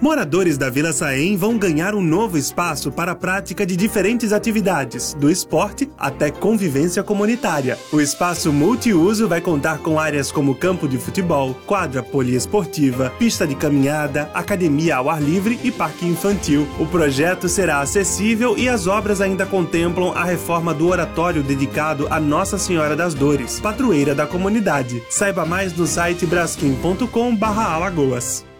Moradores da Vila Saém vão ganhar um novo espaço para a prática de diferentes atividades, do esporte até convivência comunitária. O espaço multiuso vai contar com áreas como campo de futebol, quadra poliesportiva, pista de caminhada, academia ao ar livre e parque infantil. O projeto será acessível e as obras ainda contemplam a reforma do oratório dedicado a Nossa Senhora das Dores, padroeira da comunidade. Saiba mais no site braskem.com/Alagoas.